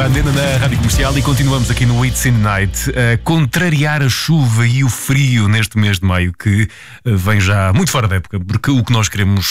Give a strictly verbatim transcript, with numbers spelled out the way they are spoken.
Bandena na Rádio Comercial e continuamos aqui no It's in the Night a contrariar a chuva e o frio neste mês de maio que vem já muito fora da época, porque o que nós queremos